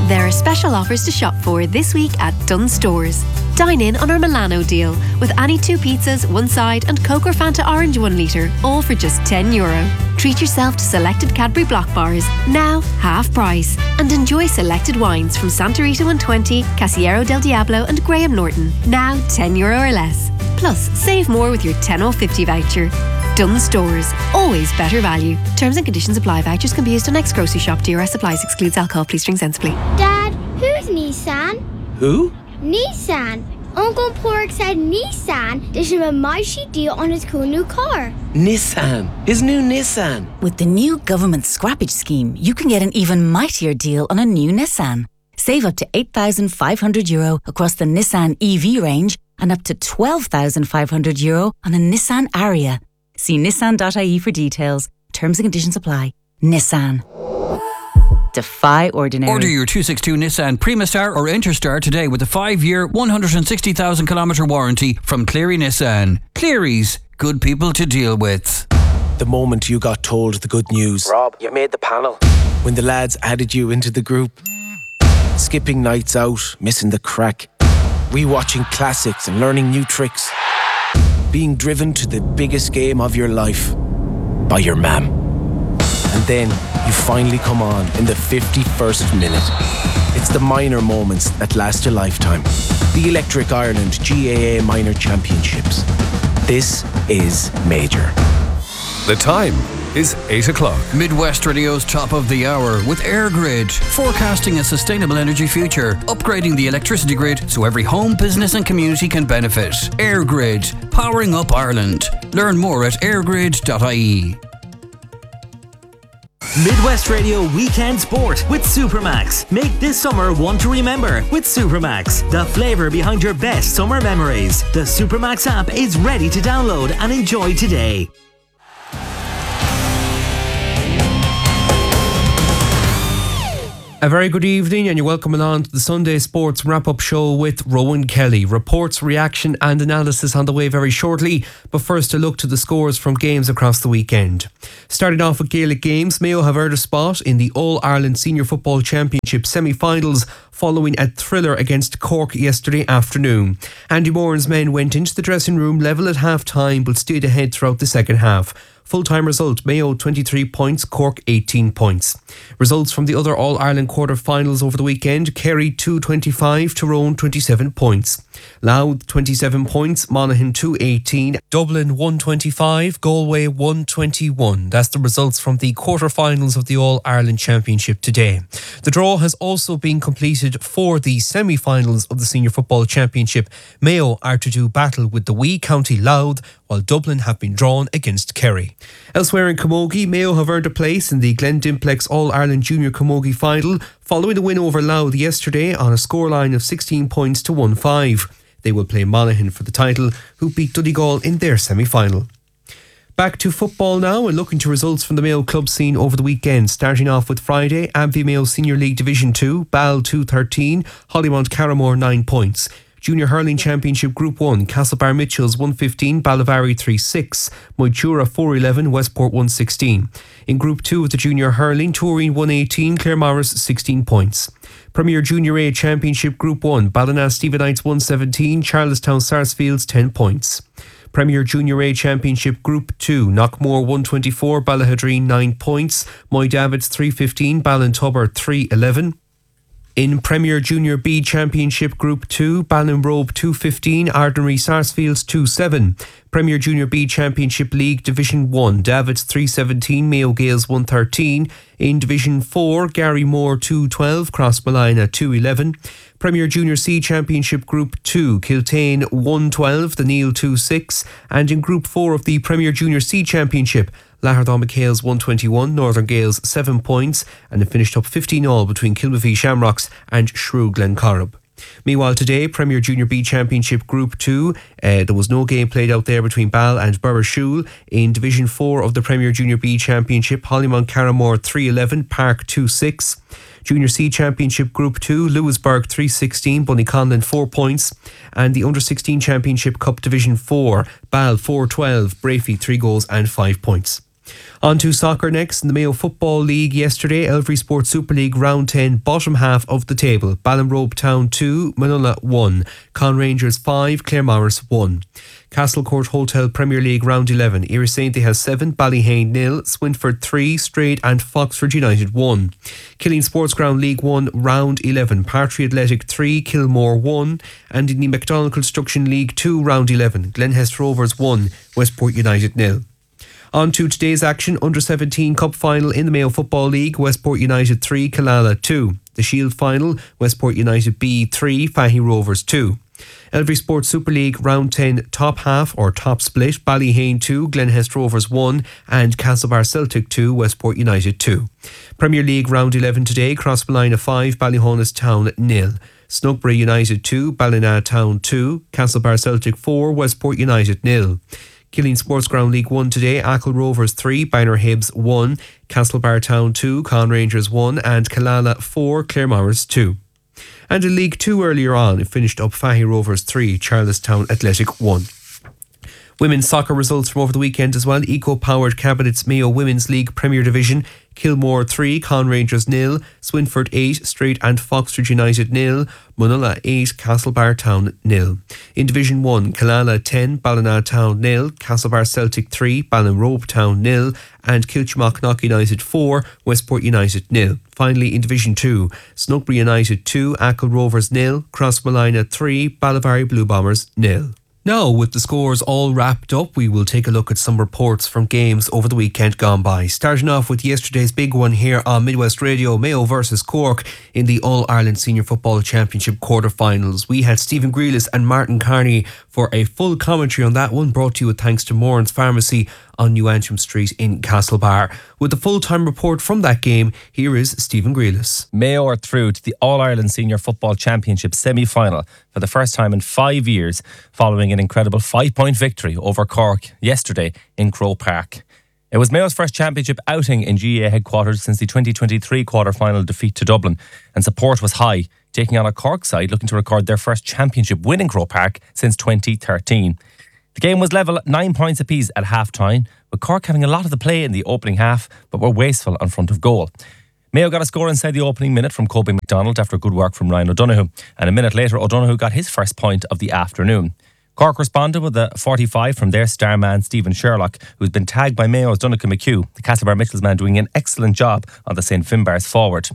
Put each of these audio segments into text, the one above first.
There are special offers to shop for this week at Dunnes Stores. Dine in on our Milano deal with any 2 pizzas, 1 side and Coke or Fanta Orange 1 litre, all for just €10. Treat yourself to selected Cadbury Block bars, now half price. And enjoy selected wines from Santa Rita 120, Casillero del Diablo and Graham Norton, now €10 or less. Plus, save more with your 10 off 50 voucher. Dunnes Stores, always better value. Terms and conditions apply. Vouchers can be used on next grocery shop. DRS supplies, excludes alcohol. Please drink sensibly. Dad, who's Nissan? Who? Nissan. Uncle Pork said Nissan did him a mighty deal on his cool new car. Nissan. His new Nissan. With the new government scrappage scheme, you can get an even mightier deal on a new Nissan. Save up to €8,500 across the Nissan EV range and up to €12,500 on a Nissan Ariya. See nissan.ie for details. Terms and conditions apply. Nissan. Defy ordinary. Order your 262 Nissan Primastar or Interstar today with a 5-year, 160,000 kilometre warranty from Cleary Nissan. Cleary's, good people to deal with. The moment you got told the good news. Rob, you made the panel. When the lads added you into the group. Skipping nights out, missing the crack. Rewatching classics and learning new tricks. Being driven to the biggest game of your life by your mam. And then you finally come on in the 51st minute. It's the minor moments that last a lifetime. The Electric Ireland GAA Minor Championships. This is major. The time is 8 o'clock. Midwest Radio's top of the hour with AirGrid, forecasting a sustainable energy future, upgrading the electricity grid so every home, business and community can benefit. AirGrid, powering up Ireland. Learn more at airgrid.ie. Midwest Radio Weekend Sport with Supermax. Make this summer one to remember with Supermax, the flavour behind your best summer memories. The Supermax app is ready to download and enjoy today. A very good evening and you're welcome along to the Sunday Sports Wrap-Up Show with Rowan Kelly. Reports, reaction and analysis on the way very shortly, but first a look to the scores from games across the weekend. Starting off with Gaelic games, Mayo have earned a spot in the All-Ireland Senior Football Championship semi-finals following a thriller against Cork yesterday afternoon. Andy Moran's men went into the dressing room level at half-time but stayed ahead throughout the second half. Full-time result, Mayo 23 points, Cork 18 points. Results from the other All-Ireland quarter-finals over the weekend, Kerry 225, Tyrone 27 points. Louth 27 points, Monaghan 218, Dublin 125, Galway 121. That's the results from the quarter-finals of the All-Ireland Championship today. The draw has also been completed for the semi-finals of the Senior Football Championship. Mayo are to do battle with the wee County Louth, while Dublin have been drawn against Kerry. Elsewhere in Camogie, Mayo have earned a place in the Glendimplex All-Ireland Junior Camogie final following a win over Louth yesterday on a scoreline of 16 points to 1-5. They will play Monaghan for the title, who beat Donegal in their semi-final. Back to football now and looking to results from the Mayo club scene over the weekend. Starting off with Friday, Abbey Mayo Senior League Division 2, Ball 213, Hollymount Carramore 9 points. Junior Hurling Championship Group 1, Castlebar Mitchells 115, Ballivary 36, Moitura 411, Westport 116. In Group 2 of the Junior Hurling, Turin 118, Claremorris 16 points. Premier Junior A Championship Group 1, Ballina Stephenites 117, Charlestown Sarsfields 10 points. Premier Junior A Championship Group 2, Knockmore 124, Ballahadreen 9 points, Moy Davids 315, Ballintubber 311. In Premier Junior B Championship Group 2, Ballinrobe 215, Ardnary Sarsfields 27. Premier Junior B Championship League Division 1, Davids 317, Mayo Gales 113. In Division 4, Garrymore 212, Crossmolina 211. Premier Junior C Championship Group 2, Kiltane 112, the Neil 26. And in Group 4 of the Premier Junior C Championship, Lahardon McHale's 121, Northern Gales 7 points, and it finished up 15-all between Kilmavie Shamrocks and Shrew Glencorrib. Meanwhile today, Premier Junior B Championship Group 2, there was no game played out there between Ball and Burrishoole. In Division 4 of the Premier Junior B Championship, Hollymount Carramore 311, Park 26. Junior C Championship Group 2, Lewisburg 316, Bunnyconlin 4 points. And the Under 16 Championship Cup Division 4, Ball 412, Brafey 3 goals and 5 points. On to soccer next. In the Mayo Football League yesterday, Elvery Sports Super League Round 10, bottom half of the table. Ballinrobe Town 2, Manola 1. Con Rangers 5, Claremorris 1. Castlecourt Hotel Premier League Round 11. Irisainte has 7, Ballyhane 0, Swinford 3, Straight and Foxford United 1. Killeen Sports Ground League 1 Round 11. Partry Athletic 3, Kilmore 1. And in the McDonald Construction League 2 Round 11. Glenhest Rovers 1, Westport United 0. On to today's action, Under-17 Cup Final in the Mayo Football League, Westport United 3, Killala 2. The Shield Final, Westport United B 3, Fahy Rovers 2. Elvery Sports Super League Round 10 Top Half or Top Split, Ballyhane 2, Glenhest Rovers 1 and Castlebar Celtic 2, Westport United 2. Premier League Round 11 today, Crossmolina 5, Ballyhonus Town 0. Snugbury United 2, Ballina Town 2, Castlebar Celtic 4, Westport United 0. Killeen Sports Ground League 1 today, Achill Rovers 3, Biner Hibs 1, Castlebar Town 2, Con Rangers 1 and Killala 4, Claremorris 2. And in League 2 earlier on, it finished up Fahy Rovers 3, Charlestown Athletic 1. Women's soccer results from over the weekend as well. Eco-powered Cabinets Mayo Women's League Premier Division, Kilmore 3, Con Rangers 0, Swinford 8, Straight and Foxford United 0, Manola 8, Castlebar Town 0. In Division 1, Killala 10, Ballina Town 0, Castlebar Celtic 3, Ballinrobe Town 0 and Kilchmock United 4, Westport United 0. Finally in Division 2, Snugbury United 2, Achill Rovers 0, Crossmolina 3, Ballivary Blue Bombers 0. Now, with the scores all wrapped up, we will take a look at some reports from games over the weekend gone by. Starting off with yesterday's big one here on Midwest Radio, Mayo versus Cork in the All-Ireland Senior Football Championship quarter-finals. We had Stephen Grealis and Martin Carney for a full commentary on that one, brought to you with thanks to Moran's Pharmacy on New Antrim Street in Castlebar. With the full-time report from that game, here is Stephen Grealis. Mayo are through to the All-Ireland Senior Football Championship semi-final for the first time in 5 years, following an incredible 5-point victory over Cork yesterday in Croke Park. It was Mayo's first championship outing in GAA headquarters since the 2023 quarter-final defeat to Dublin, and support was high, taking on a Cork side looking to record their first championship win in Croke Park since 2013. The game was level at 9 points apiece at half-time, with Cork having a lot of the play in the opening half, but were wasteful in front of goal. Mayo got a score inside the opening minute from Kobe McDonald after good work from Ryan O'Donoghue, and a minute later O'Donoghue got his first point of the afternoon. Cork responded with a 45 from their star man Stephen Sherlock, who's been tagged by Mayo's Donncha McHugh, the Castlebar Mitchells man doing an excellent job on the St Finbarrs forward.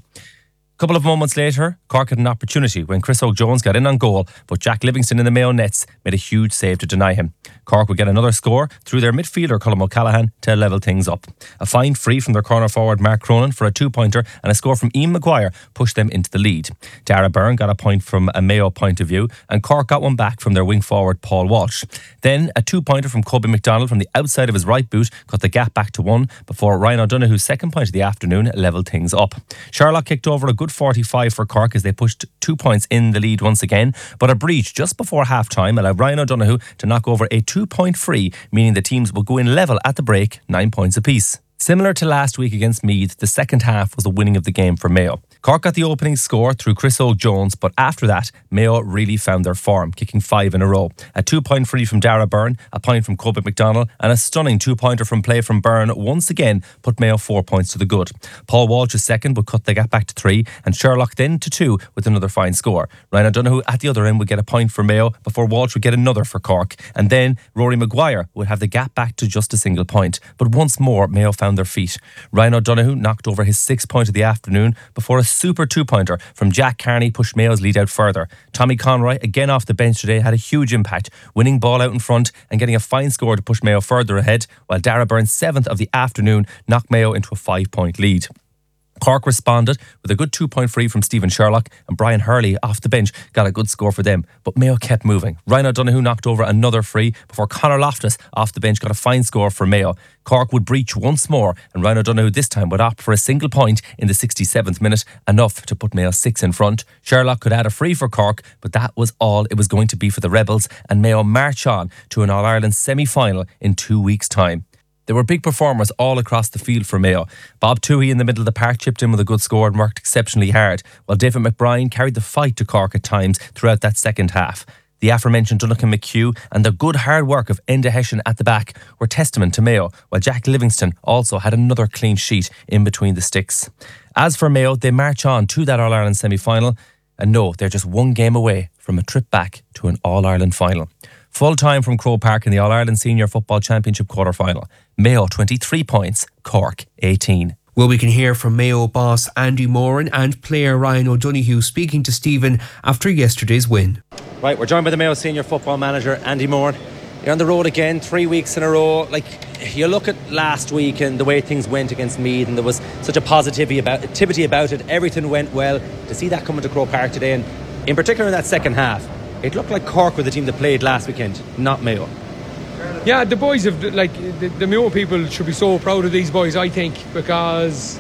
A couple of moments later, Cork had an opportunity when Chris O'Jones got in on goal, but Jack Livingston in the Mayo nets made a huge save to deny him. Cork would get another score through their midfielder Colm O'Callaghan to level things up. A fine free from their corner forward Mark Cronin for a 2-pointer and a score from Ian Maguire pushed them into the lead. Dara Byrne got a point from a Mayo point of view and Cork got one back from their wing forward Paul Walsh. Then a 2-pointer from Kobe McDonald from the outside of his right boot cut the gap back to 1 before Ryan O'Donoghue's second point of the afternoon levelled things up. Sherlock kicked over a good 45 for Cork as they pushed 2 points in the lead once again, but a breach just before half-time allowed Ryan O'Donoghue to knock over a 2-point free, meaning the teams would go in level at the break, 9 points apiece. Similar to last week against Meath, the second half was the winning of the game for Mayo. Cork got the opening score through Chris O'Jones, but after that, Mayo really found their form, kicking 5 in a row. A 2-point free from Dara Byrne, a point from Kobe McDonald, and a stunning 2-pointer from play from Byrne once again put Mayo 4 points to the good. Paul Walsh's second would cut the gap back to 3, and Sherlock then to 2 with another fine score. Ryan O'Donoghue at the other end would get a point for Mayo before Walsh would get another for Cork, and then Rory Maguire would have the gap back to just a single point. But once more, Mayo found their feet. Ryan O'Donoghue knocked over his 6th point of the afternoon before a super 2-pointer from Jack Carney pushed Mayo's lead out further. Tommy Conroy, again off the bench today, had a huge impact, winning ball out in front and getting a fine score to push Mayo further ahead, while Dara Byrne's 7th of the afternoon knocked Mayo into a 5-point lead. Cork responded with a good 2-point free from Stephen Sherlock, and Brian Hurley off the bench got a good score for them, but Mayo kept moving. Ryan O'Donoghue knocked over another free before Conor Loftus off the bench got a fine score for Mayo. Cork would breach once more, and Ryan O'Donoghue this time would opt for a single point in the 67th minute, enough to put Mayo 6 in front. Sherlock could add a free for Cork, but that was all it was going to be for the Rebels, and Mayo march on to an All-Ireland semi-final in 2 weeks' time. There were big performers all across the field for Mayo. Bob Toohey in the middle of the park chipped in with a good score and worked exceptionally hard, while David McBride carried the fight to Cork at times throughout that second half. The aforementioned Donnacha McHugh and the good hard work of Enda Hession at the back were testament to Mayo, while Jack Livingston also had another clean sheet in between the sticks. As for Mayo, they march on to that All-Ireland semi-final, and no, they're just one game away from a trip back to an All-Ireland final. Full time from Croke Park in the All-Ireland Senior Football Championship quarter-final. Mayo 23 points, Cork 18. Well, we can hear from Mayo boss Andy Moran and player Ryan O'Donoghue speaking to Stephen after yesterday's win. Right, we're joined by the Mayo senior football manager, Andy Moran. You're on the road again, 3 weeks in a row. Like, you look at last week and the way things went against Meath, and there was such a positivity about it. Everything went well. To see that coming to Croke Park today, and in particular in that second half, it looked like Cork were the team that played last weekend, not Mayo. Yeah, the boys have, like, the Mayo people should be so proud of these boys, I think, because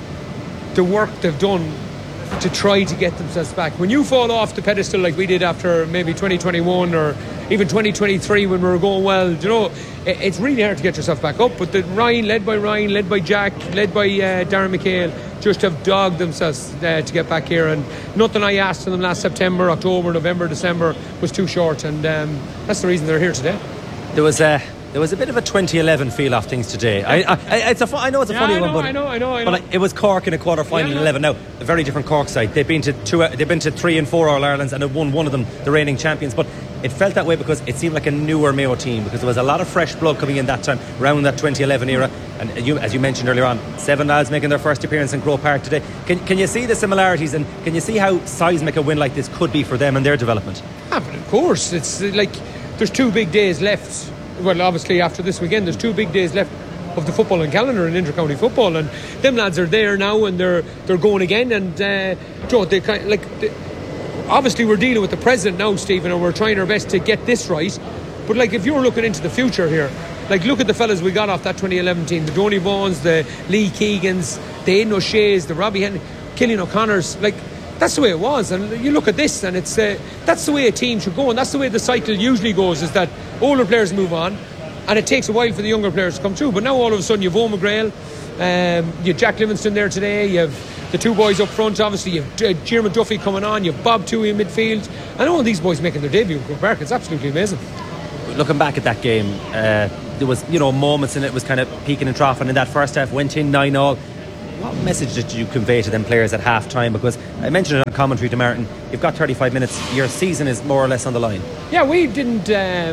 the work they've done to try to get themselves back. When you fall off the pedestal like we did after maybe 2021 or even 2023 when we were going well, you know, it's really hard to get yourself back up. But Ryan, led by Jack, led by Darren McHale, just have dogged themselves to get back here. And nothing I asked of them last September, October, November, December was too short. And that's the reason they're here today. There was a bit of a 2011 feel off things today. I know it's a funny one, but I know. But in a Cork in a quarter final in 11. Now, a very different Cork side. They've been to 3 and 4 All Irelands and have won one of them, the reigning champions. But it felt that way because it seemed like a newer Mayo team, because there was a lot of fresh blood coming in that time around that 2011 era. And as you mentioned earlier on, 7 lads making their first appearance in Croke Park today. Can you see the similarities, and can you see how seismic a win like this could be for them and their development? Yeah, but of course, it's like there's 2 big days left. Well, obviously after this weekend there's 2 big days left of the footballing calendar in inter-county football, and them lads are there now and they're going again. And Joe, they kind of, obviously we're dealing with the present now, Stephen, and we're trying our best to get this right. But like, if you're looking into the future here, like, look at the fellas we got off that 2011 team, the Donny Vaughans, the Lee Keegans, the Aidan O'Shea's, the Robbie Henry, Killian O'Connor's. Like, that's the way it was. And you look at this and it's that's the way a team should go, and that's the way the cycle usually goes, is that older players move on and it takes a while for the younger players to come through. But now all of a sudden you've Eoin McGrail, you have Jack Livingston there today, you have the 2 boys up front, obviously you have Jim Duffy coming on, you have Bob Toohey in midfield, and all these boys making their debut in Croke Park. It's absolutely amazing. Looking back at that game, there was, moments in it was kind of peaking and troughing. In that first half, went in 9-9. What message did you convey to them players at half time? Because I mentioned it on commentary to Martin, you've got 35 minutes, your season is more or less on the line. Yeah, we didn't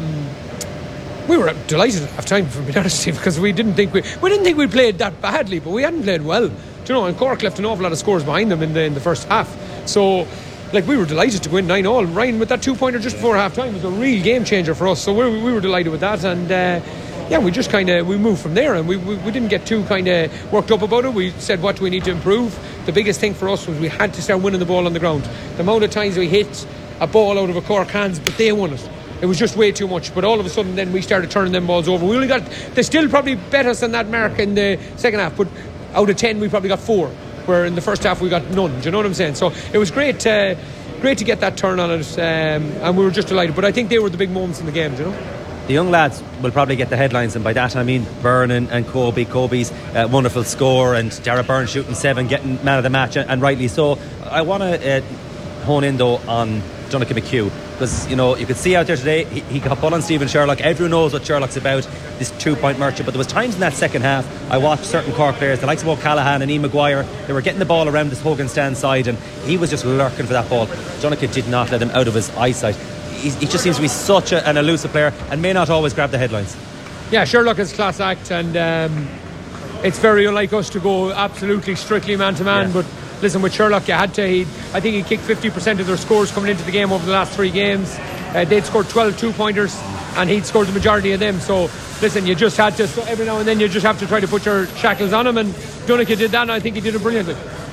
we were delighted at half time, for being honest, because we didn't think we played that badly, but we hadn't played well. And Cork left an awful lot of scores behind them in the first half. So we were delighted to win 9-9. Ryan with that 2-pointer just before half time was a real game changer for us. So we were delighted with that, and we just we moved from there, and we didn't get too worked up about it. We said, what do we need to improve? The biggest thing for us was we had to start winning the ball on the ground. The amount of times we hit a ball out of a Cork hands, but they won it. It was just way too much. But all of a sudden then we started turning them balls over. They still probably bet us on that mark in the second half, but out of 10 we probably got 4, where in the first half we got none. Do you know what I'm saying? So it was great to get that turn on it, and we were just delighted. But I think they were the big moments in the game, The young lads will probably get the headlines, and by that I mean Byrne and Kobe. Kobe's wonderful score, and Dara Byrne shooting 7, getting man of the match, and rightly so. I want to hone in though on Donnacha McHugh, because you could see out there today he got ball on Stephen Sherlock. Everyone knows what Sherlock's about, this 2-point merchant. But there was times in that second half I watched certain Cork players, the likes of O'Callaghan and Ian Maguire, they were getting the ball around this Hogan stand side, and he was just lurking for that ball. Donnacha did not let him out of his eyesight. He just seems to be such an elusive player and may not always grab the headlines. Yeah, Sherlock is class act, and it's very unlike us to go absolutely strictly man to man. But listen, with Sherlock, you had to. I think he kicked 50% of their scores coming into the game over the last 3 games. They'd scored 12 2-pointers, and he'd scored the majority of them. So listen, you just had to, every now and then you just have to try to put your shackles on him, and Donnacha did that, and I think he did it brilliantly.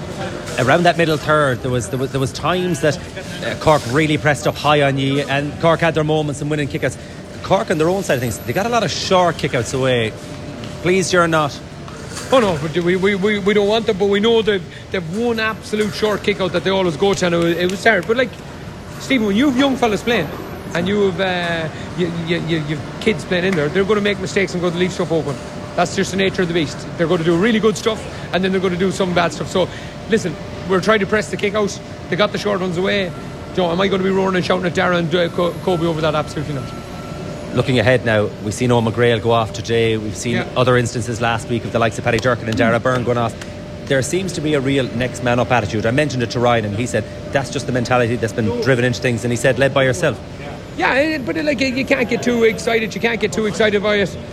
Around that middle third, there was times that Cork really pressed up high on you, and Cork had their moments in winning kickouts. Cork on their own side of things, they got a lot of short kickouts away. Pleased you're not? Oh no, but we don't want them, but we know they've one absolute short kick out that they always go to, and it was hard. But Stephen, when you have young fellas playing and you have you've kids playing in there, they're going to make mistakes and go to leave stuff open. That's just the nature of the beast. They're going to do really good stuff, and then they're going to do some bad stuff. So listen, we're trying to press the kick out. They got the short ones away. Joe, am I going to be roaring and shouting at Dara and Kobe over that? Absolutely not. Looking ahead now, we've seen Eoin McGrail go off today. We've seen other instances last week of the likes of Paddy Durcan and Dara Byrne going off. There seems to be a real next man up attitude. I mentioned it to Ryan and he said that's just the mentality that's been driven into things, and he said led by yourself. Yeah, but like you can't get too excited. You can't get too excited by it.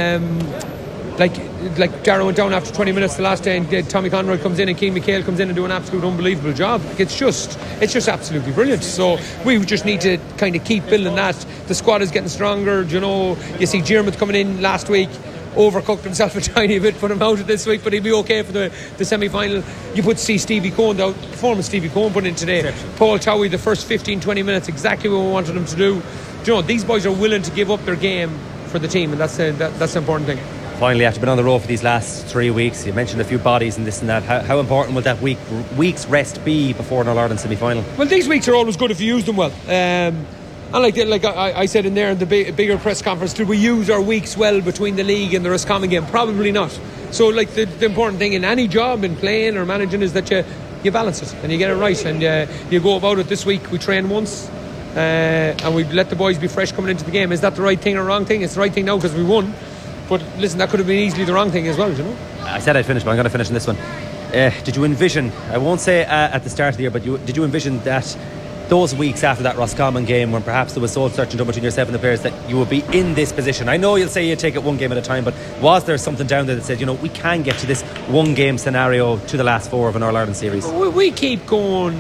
Like Dara went down after 20 minutes the last day, and Tommy Conroy comes in and Keane McHale comes in and do an absolute unbelievable job. Like, it's just absolutely brilliant. So we just need to kind of keep building that. The squad is getting stronger. You know, you see Diarmuid coming in last week, overcooked himself a tiny bit, put him out of this week, but he'll be okay for the semi-final. You put Stevie Cohen, the performance Stevie Cohen put in today. Paul Towie, the first 15-20 minutes, exactly what we wanted him to do. You know, these boys are willing to give up their game for the team, and that's the important thing. Finally, after being on the road for these last 3 weeks, you mentioned a few bodies and this and that. How important will that week's rest be before an All-Ireland semi-final? Well, these weeks are always good if you use them well. And like I said in there in the bigger press conference, did we use our weeks well between the league and the Roscommon game? Probably not. So like the important thing in any job, in playing or managing, is that you balance it and you get it right, and you go about it. This week we train once and we let the boys be fresh coming into the game. Is that the right thing or wrong thing? It's the right thing now because we won. But listen, that could have been easily the wrong thing as well, you know. I said I'd finish, but I'm going to finish in this one. Did you envision, I won't say at the start of the year, but did you envision that those weeks after that Roscommon game, when perhaps there was soul searching done between yourself and the players, that you would be in this position? I know you'll say you take it one game at a time, but was there something down there that said, you know, we can get to this one game scenario to the last four of an All-Ireland series? We keep going.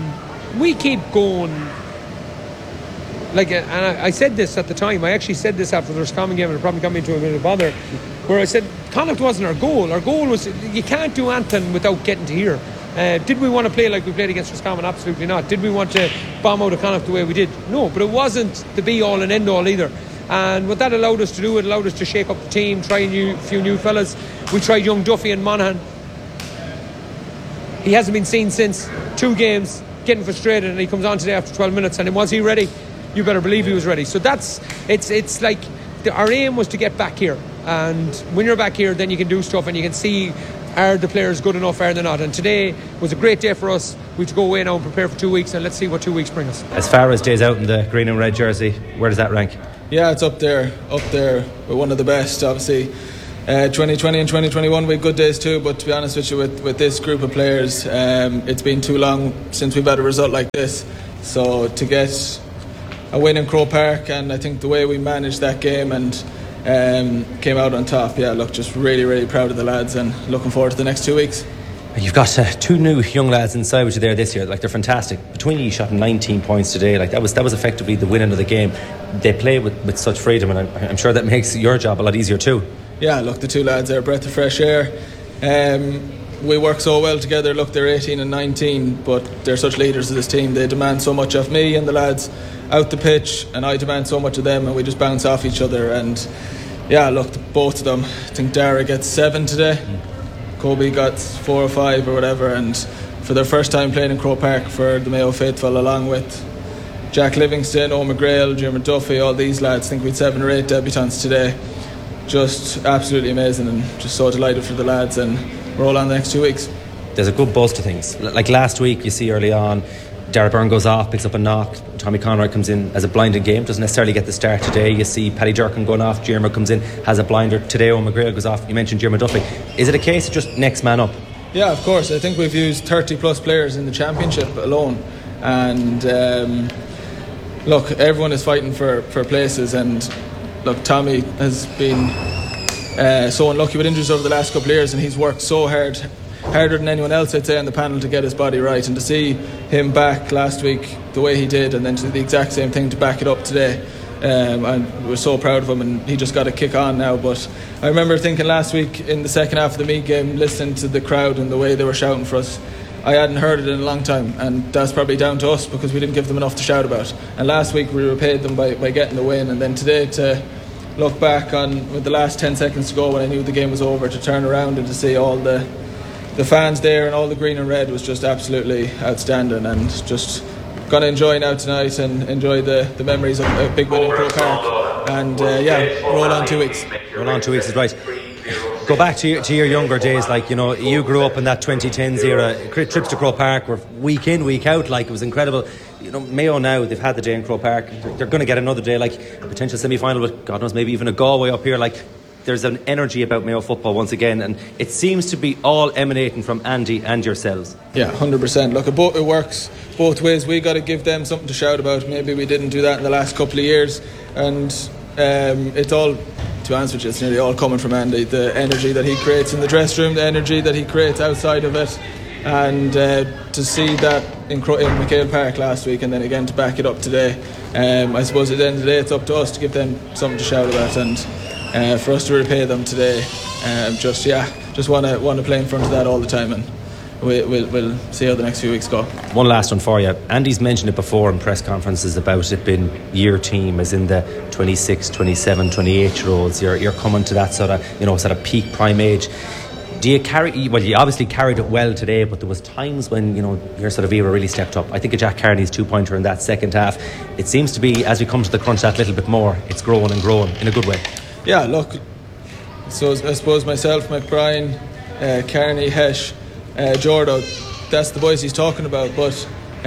Like, and I said this at the time. I actually said this after the Roscommon game, and it probably got me into a bit of bother, where I said Connacht wasn't our goal. Our goal was, you can't do anything without getting to here. Did we want to play like we played against Roscommon? Absolutely not. Did we want to bomb out of Connacht the way we did? No, but it wasn't the be-all and end-all either. And what that allowed us to do, it allowed us to shake up the team, try a few new fellas. We tried young Duffy and Monaghan. He hasn't been seen since 2 games, getting frustrated, and he comes on today after 12 minutes. And was he ready? You better believe he was ready. So it's like our aim was to get back here, and when you're back here, then you can do stuff and you can see, are the players good enough, are they not? And today was a great day for us. We have to go away now and prepare for 2 weeks, and let's see what 2 weeks bring us. As far as days out in the green and red jersey, where does that rank? Yeah, it's up there with one of the best, obviously. 2020 and 2021 we had good days too, but to be honest with you, with this group of players, it's been too long since we've had a result like this. So to get a win in Croke Park, and I think the way we managed that game and came out on top, just really, really proud of the lads and looking forward to the next 2 weeks. You've got 2 new young lads inside with you there this year. Like, they're fantastic. Between you shot 19 points today. Like, that was effectively the winning of the game. They play with such freedom, and I'm sure that makes your job a lot easier too. Yeah, look, the 2 lads are a breath of fresh air. We work so well together. Look, they're 18 and 19, but they're such leaders of this team. They demand so much of me and the lads out the pitch, and I demand so much of them, and we just bounce off each other. And look, both of them, I think Dara gets 7 today, Kobe got 4 or 5 or whatever, and for their first time playing in Croke Park for the Mayo faithful, along with Jack Livingston, Eoin McGrail, Diarmuid Duffy, all these lads, I think we had 7 or 8 debutants today. Just absolutely amazing, and just so delighted for the lads, and we're all on the next 2 weeks. There's a good buzz to things. Like last week, you see early on, Dara Byrne goes off, picks up a knock. Tommy Conroy comes in as a blinded game, doesn't necessarily get the start today. You see Paddy Durcan going off, Diarmuid comes in, has a blinder. Today Eoin McGrail goes off. You mentioned Diarmuid Duffy. Is it a case of just next man up? Yeah, of course. I think we've used 30 plus players in the championship alone, and look, everyone is fighting for places, and look, Tommy has been so unlucky with injuries over the last couple of years, and he's worked so hard, harder than anyone else, I'd say, on the panel to get his body right, and to see him back last week the way he did, and then to do the exact same thing to back it up today, and we're so proud of him, and he just got to kick on now. But I remember thinking last week in the second half of the Meath game, listening to the crowd and the way they were shouting for us, I hadn't heard it in a long time, and that's probably down to us because we didn't give them enough to shout about. And last week we repaid them by getting the win, and then today to look back on with the last 10 seconds to go when I knew the game was over, to turn around and to see all the fans there and all the green and red was just absolutely outstanding, and just going to enjoy now tonight and enjoy the memories of a big win in Croke Park, and roll on 2 weeks. Roll on 2 weeks is right. go back to your younger days. Like, you know, you grew up in that 2010s era. Trips to Croke Park were week in, week out. Like, it was incredible. You know, Mayo now, they've had the day in Croke Park. They're going to get another day, like a potential semi-final with, God knows, maybe even a Galway up here. Like, there's an energy about Mayo football once again, and it seems to be all emanating from Andy and yourselves. Yeah, 100%. Look, it works both ways. We got to give them something to shout about. Maybe we didn't do that in the last couple of years, and it's all, to be honest with you, it's nearly all coming from Andy. The energy that he creates in the dressing room, the energy that he creates outside of it, and to see that in McHale Park last week, and then again to back it up today. I suppose at the end of the day, it's up to us to give them something to shout about, and for us to repay them today. Just want to play in front of that all the time, and we'll see how the next few weeks go. One last one for you. Andy's mentioned it before in press conferences about it being your team, as in the 26, 27, 28 year olds. You're coming to that sort of peak prime age. Do you you obviously carried it well today, but there was times when, you know, your sort of era really stepped up. I think of Jack Carney's 2-pointer in that second half. It seems to be, as we come to the crunch that little bit more, it's growing and growing in a good way. Yeah, look, so I suppose myself, McBrien, Carney, Hesh, Jordo, that's the boys he's talking about, but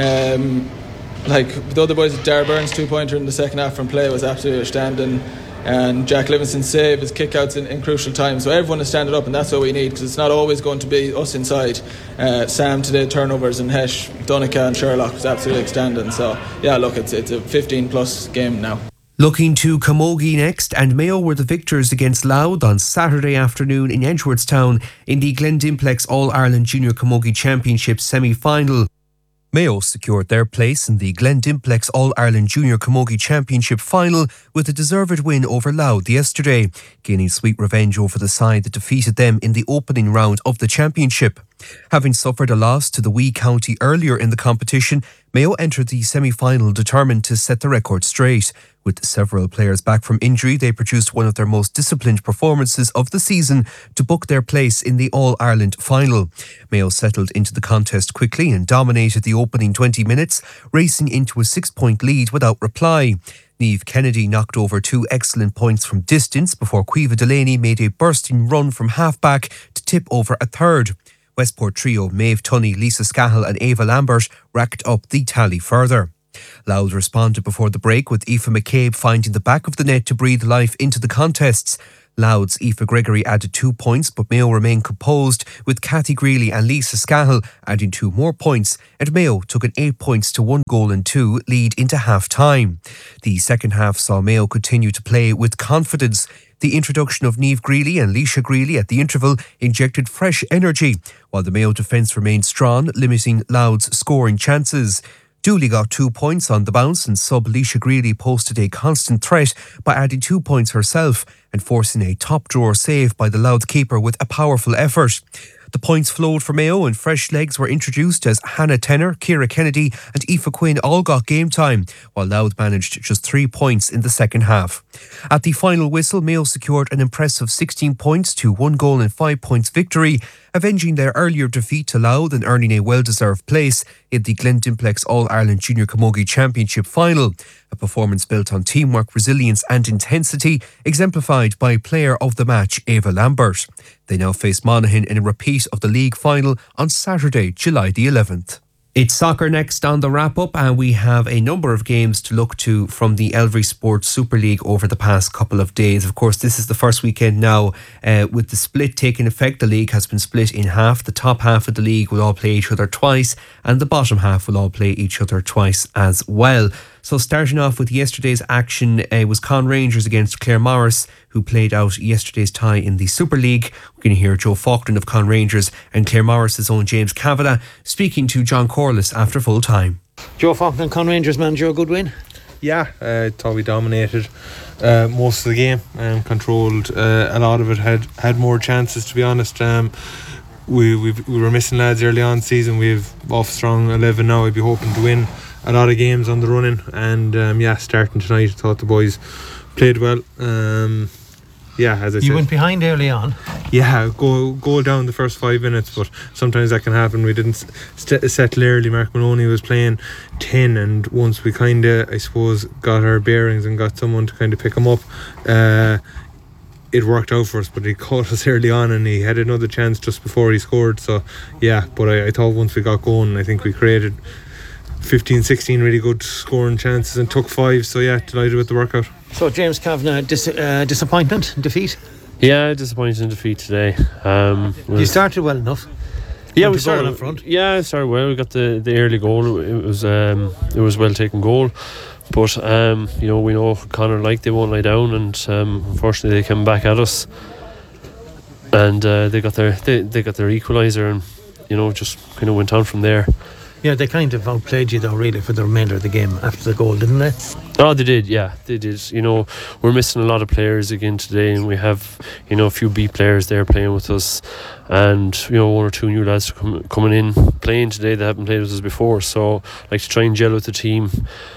like the other boys, Dara Burns' 2-pointer in the second half from play was absolutely outstanding, and Jack Livingston's save, his kickouts in crucial times. So everyone is standing up, and that's what we need, because it's not always going to be us inside. Sam today, turnovers, and Hesh, Donica and Sherlock was absolutely outstanding. So yeah, look, it's a 15+ game now. Looking to Camogie next, and Mayo were the victors against Louth on Saturday afternoon in Edgeworthstown in the Glendimplex All-Ireland Junior Camogie Championship semi-final. Mayo secured their place in the Glendimplex All-Ireland Junior Camogie Championship final with a deserved win over Louth yesterday, gaining sweet revenge over the side that defeated them in the opening round of the championship. Having suffered a loss to the Wee County earlier in the competition, Mayo entered the semi-final determined to set the record straight. With several players back from injury, they produced one of their most disciplined performances of the season to book their place in the All-Ireland final. Mayo settled into the contest quickly and dominated the opening 20 minutes, racing into a 6-point lead without reply. Niamh Kennedy knocked over 2 excellent points from distance before Caoimhe Delaney made a bursting run from half-back to tip over a third. Westport trio Maeve Tunney, Lisa Scahill and Ava Lambert racked up the tally further. Louth responded before the break, with Aoife McCabe finding the back of the net to breathe life into the contests. Louth's Aoife Gregory added 2 points, but Mayo remained composed, with Cathy Greeley and Lisa Scahill adding 2 more points, and Mayo took an 8 points to 1 goal and 2 lead into half-time. The second half saw Mayo continue to play with confidence. The introduction of Niamh Greeley and Leisha Greeley at the interval injected fresh energy, while the Mayo defence remained strong, limiting Louth's scoring chances. Dooley got 2 points on the bounce, and sub Leisha Greeley posted a constant threat by adding 2 points herself and forcing a top-drawer save by the Louth keeper with a powerful effort. The points flowed for Mayo, and fresh legs were introduced as Hannah Tenner, Ciara Kennedy and Aoife Quinn all got game time, while Louth managed just 3 points in the second half. At the final whistle, Mayo secured an impressive 16 points to 1 goal and 5 points victory, avenging their earlier defeat to Louth and earning a well-deserved place in the Glendimplex All-Ireland Junior Camogie Championship final. A performance built on teamwork, resilience and intensity, exemplified by player of the match Ava Lambert. They now face Monaghan in a repeat of the league final on Saturday, July the 11th. It's soccer next on the wrap-up, and we have a number of games to look to from the Elvery Sports Super League over the past couple of days. Of course, this is the first weekend now with the split taking effect. The league has been split in half. The top half of the league will all play each other twice, and the bottom half will all play each other twice as well. So starting off with yesterday's action was Con Rangers against Claremorris, who played out yesterday's tie in the Super League. We're going to hear Joe Faulkner of Con Rangers and Claremorris' own James Kavanagh speaking to John Corliss after full time. Joe Faulkner, Con Rangers manager, a good win? Yeah, I thought we dominated most of the game and controlled a lot of it, had more chances, to be honest. We were missing lads early on in the season. We've off strong 11 now. I'd be hoping to win a lot of games on the running, and starting tonight, I thought the boys played well. As I said, you went behind early on. Yeah, goal down the first 5 minutes, but sometimes that can happen. We didn't settle early. Mark Maloney was playing 10, and once we kind of, I suppose, got our bearings and got someone to kind of pick them up, it worked out for us, but he caught us early on and he had another chance just before he scored. So yeah, but I thought once we got going, I think we created 15-16 really good scoring chances and took 5. So yeah, delighted with the workout. So James Kavanagh, disappointment, defeat? Yeah, disappointing defeat today. You started well enough. Yeah, we started in front. Yeah, it started well. We got the early goal. It was well taken goal, but we know Connor they won't lie down, and unfortunately they came back at us, and they got their equaliser, and just kind of went on from there. Yeah, they kind of outplayed you though, really, for the remainder of the game after the goal, didn't they? Oh, they did, yeah, they did. We're missing a lot of players again today, and we have, a few B players there playing with us, and, 1 or 2 new lads coming in playing today that haven't played with us before. So, to try and gel with the team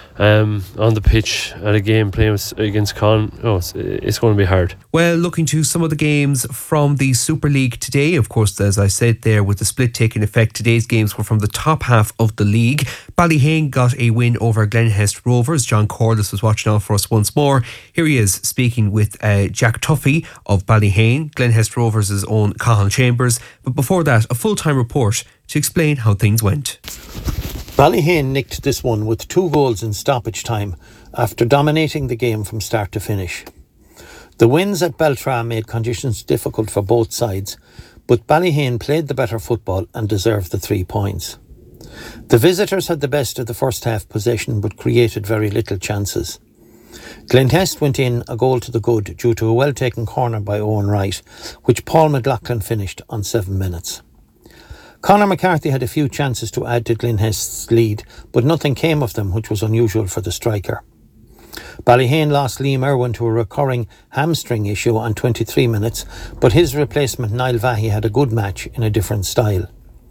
on the pitch at a game playing against Con. It's going to be hard. Well, looking to some of the games from the Super League today, of course, as I said there, with the split taking effect, today's games were from the top half of the league. Ballyhane got a win over Glenhest Rovers. John Corliss was watching on for us once more. Here he is speaking with Jack Tuffy of Ballyhane, Glenhest Rovers' own Cathal Chambers. But before that, a full-time report to explain how things went. Ballyhane nicked this one with 2 goals in stoppage time after dominating the game from start to finish. The wins at Beltra made conditions difficult for both sides, but Ballyhane played the better football and deserved the 3 points. The visitors had the best of the first half possession but created very little chances. Glenhest went in a goal to the good due to a well-taken corner by Owen Wright, which Paul McLaughlin finished on 7 minutes. Conor McCarthy had a few chances to add to Glenhest's lead, but nothing came of them, which was unusual for the striker. Ballyhane lost Liam Irwin to a recurring hamstring issue on 23 minutes, but his replacement Niall Vahy had a good match in a different style.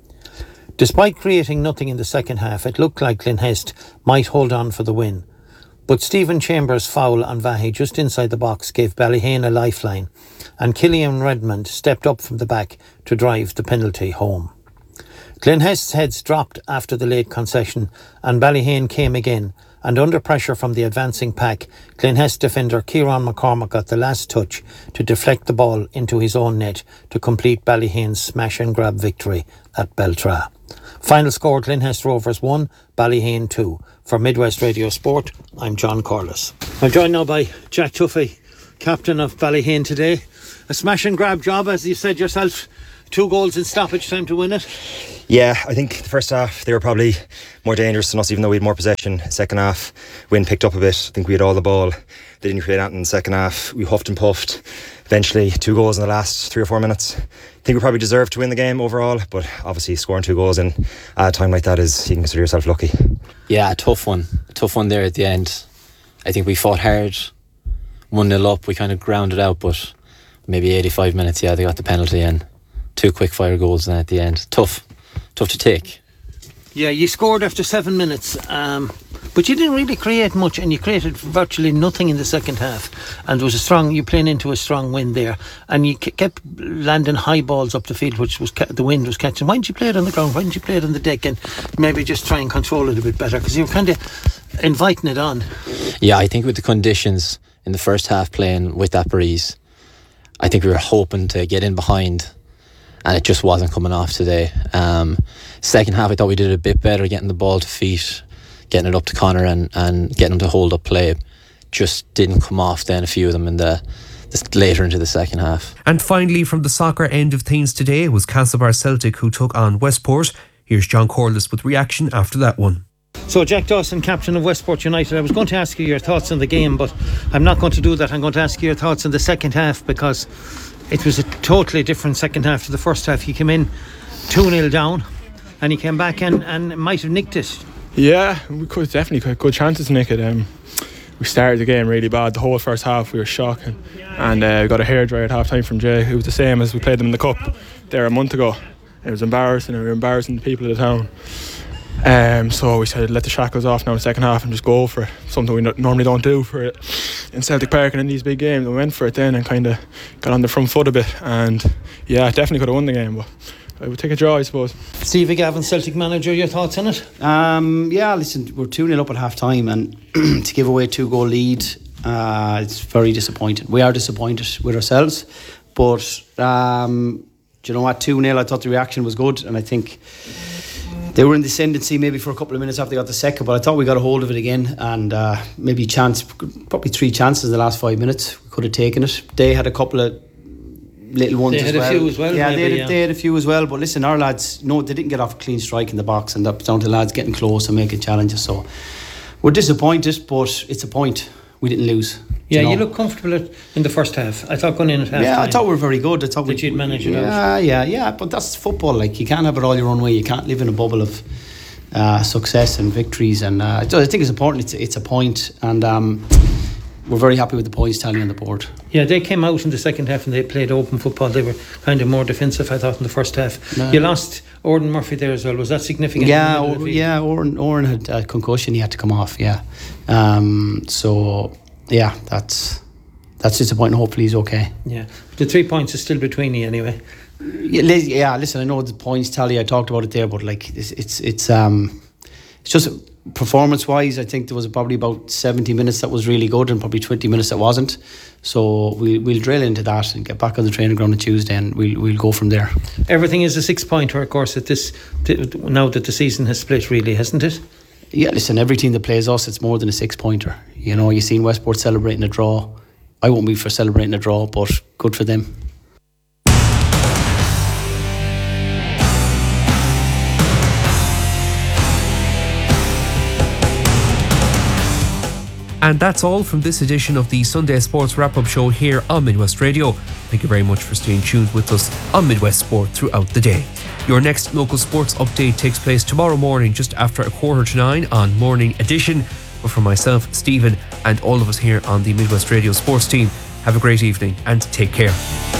Despite creating nothing in the second half, it looked like Glenhest might hold on for the win. But Stephen Chambers' foul on Vahy just inside the box gave Ballyhane a lifeline, and Killian Redmond stepped up from the back to drive the penalty home. Glenhest's heads dropped after the late concession, and Ballyhane came again, and under pressure from the advancing pack, Glenhest defender Kieran McCormack got the last touch to deflect the ball into his own net to complete Ballyhane's smash and grab victory at Beltra. Final score: Glenhest Rovers 1, Ballyhane 2. For Midwest Radio Sport, I'm John Corliss. I'm joined now by Jack Tuffy, captain of Ballyhane today. A smash and grab job, as you said yourself. 2 goals in stoppage time to win it. Yeah, I think the first half they were probably more dangerous than us, even though we had more possession. Second half, wind picked up a bit. I think we had all the ball. They didn't create anything in the second half. We huffed and puffed. Eventually 2 goals in the last 3 or 4 minutes. I think we probably deserved to win the game overall, but obviously scoring 2 goals in a time like that is, you can consider yourself lucky. Yeah, a tough one there at the end. I think we fought hard, 1-0 up, we kind of grounded out, but maybe 85 minutes, they got the penalty in. 2 quick fire goals then at the end. Tough to take. Yeah, you scored after 7 minutes, but you didn't really create much, and you created virtually nothing in the second half. And there was you playing into a strong wind there, and you kept landing high balls up the field, which was the wind was catching. Why didn't you play it on the ground? Why didn't you play it on the deck and maybe just try and control it a bit better? Because you were kind of inviting it on. Yeah, I think with the conditions in the first half playing with that breeze, I think we were hoping to get in behind, and it just wasn't coming off today. Second half I thought we did a bit better getting the ball to feet, getting it up to Conor and getting him to hold up play. Just didn't come off then, a few of them in the later into the second half. And finally, from the soccer end of things today, was Castlebar Celtic who took on Westport. Here's John Corliss with reaction after that one. So Jack Dawson, captain of Westport United, I was going to ask you your thoughts on the game, but I'm not going to do that. I'm going to ask you your thoughts on the second half, because it was a totally different second half to the first half. He came in 2-0 down and he came back and might have nicked it. Yeah, we could definitely had good chances to nick it. We started the game really bad. The whole first half we were shocking, and we got a hairdryer at half time from Jay. It was the same as we played them in the cup there a month ago. It was embarrassing, and we were embarrassing the people of the town. So we said, let the shackles off now in the second half and just go for it. Something we normally don't do for it in Celtic Park and in these big games. We went for it then and kind of got on the front foot a bit, and yeah, definitely could have won the game, but I would take a draw, I suppose. Stevie Gavin, Celtic manager, your thoughts on it? Yeah, listen, we're 2-0 up at half time, and to give away a 2-goal lead It's very disappointing. We are disappointed with ourselves, but do you know what? 2-0, I thought the reaction was good, and I think they were in the ascendancy maybe for a couple of minutes after they got the second, but I thought we got a hold of it again, and maybe probably 3 chances in the last 5 minutes. We could have taken it. They had a couple of little ones as well. They had a few as well. Yeah, maybe, they had a few as well, but listen, our lads, no, they didn't get off a clean strike in the box, and that's down to the lads getting close and making challenges, so we're disappointed, but it's a point. We didn't lose. Yeah, you look comfortable in the first half. I thought going in at half time. I thought we were very good. I thought you'd manage it out. Yeah, but that's football. Like, you can't have it all your own way. You can't live in a bubble of success and victories. And I think it's important. It's a point, and we're very happy with the points tally on the board. Yeah, they came out in the second half and they played open football. They were kind of more defensive, I thought, in the first half. No. You lost Ordan Murphy there as well. Was that significant? Yeah, Oran had a concussion. He had to come off. Yeah, so yeah, that's disappointing. Hopefully he's okay. Yeah, the 3 points is still between you anyway. Yeah, listen, I know the points tally, I talked about it there, but like it's just performance wise, I think there was probably about 70 minutes that was really good and probably 20 minutes that wasn't. So we'll drill into that and get back on the training ground on Tuesday, and we'll go from there. Everything is a 6-pointer, of course, now that the season has split, really, hasn't it? Yeah, listen, every team that plays us, it's more than a 6-pointer. You know, you've seen Westport celebrating a draw. I won't be for celebrating a draw, but good for them. And that's all from this edition of the Sunday Sports Wrap-Up Show here on Midwest Radio. Thank you very much for staying tuned with us on Midwest Sport throughout the day. Your next local sports update takes place tomorrow morning just after 9:15 on Morning Edition. But for myself, Stephen, and all of us here on the Midwest Radio Sports team, have a great evening and take care.